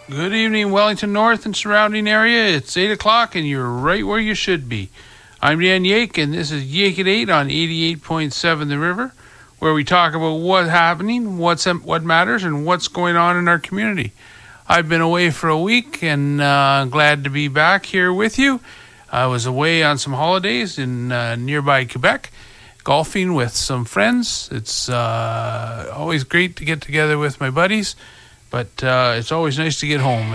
Good evening, Wellington North and surrounding area. It's 8 o'clock and you're right where you should be. I'm Dan Yake and this is Yake at 8 on 88.7 The River, where we talk about what's happening, what matters, and what's going on in our community. I've been away for a week and glad to be back here with you. I was away on some holidays in nearby Quebec, golfing with some friends. It's always great to get together with my buddies, but it's always nice to get home.